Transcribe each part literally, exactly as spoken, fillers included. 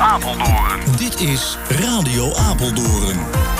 Apeldoorn. Dit is Radio Apeldoorn.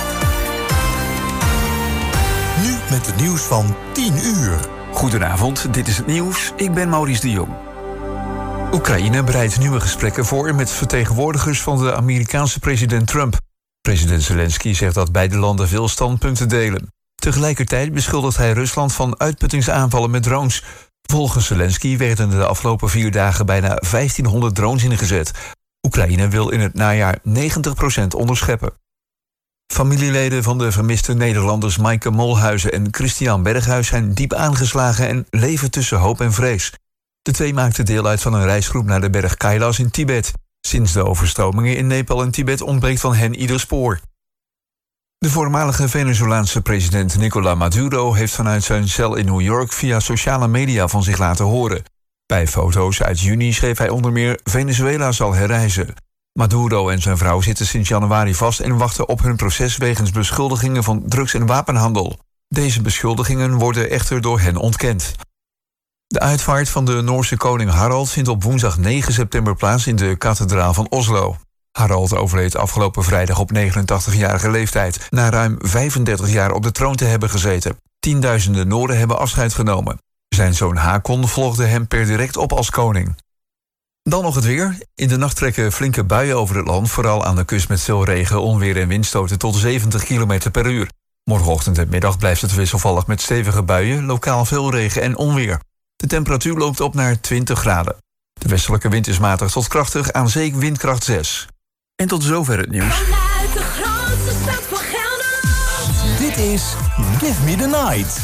Nu met het nieuws van tien uur. Goedenavond, dit is het nieuws. Ik ben Maurice de Jong. Oekraïne bereidt nieuwe gesprekken voor met vertegenwoordigers van de Amerikaanse president Trump. President Zelensky zegt dat beide landen veel standpunten delen. Tegelijkertijd beschuldigt hij Rusland van uitputtingsaanvallen met drones. Volgens Zelensky werden de afgelopen vier dagen bijna vijftienhonderd drones ingezet. Oekraïne wil in het najaar negentig procent onderscheppen. Familieleden van de vermiste Nederlanders Maaike Molhuizen en Christian Berghuis zijn diep aangeslagen en leven tussen hoop en vrees. De twee maakten deel uit van een reisgroep naar de berg Kailas in Tibet. Sinds de overstromingen in Nepal en Tibet ontbreekt van hen ieder spoor. De voormalige Venezolaanse president Nicolás Maduro heeft vanuit zijn cel in New York via sociale media van zich laten horen. Bij foto's uit juni schreef hij onder meer Venezuela zal herrijzen. Maduro en zijn vrouw zitten sinds januari vast en wachten op hun proces wegens beschuldigingen van drugs- en wapenhandel. Deze beschuldigingen worden echter door hen ontkend. De uitvaart van de Noorse koning Harald vindt op woensdag negen september plaats in de kathedraal van Oslo. Harald overleed afgelopen vrijdag op negenentachtigjarige leeftijd, na ruim vijfendertig jaar op de troon te hebben gezeten. Tienduizenden Noorden hebben afscheid genomen. Zijn zoon Hakon volgde hem per direct op als koning. Dan nog het weer. In de nacht trekken flinke buien over het land, vooral aan de kust met veel regen, onweer en windstoten tot zeventig kilometer per uur. Morgenochtend en middag blijft het wisselvallig met stevige buien, lokaal veel regen en onweer. De temperatuur loopt op naar twintig graden. De westelijke wind is matig tot krachtig, aan zee windkracht zes. En tot zover het nieuws. Vanuit de grootste stad van Gelderland. Dit is Give Me The Night.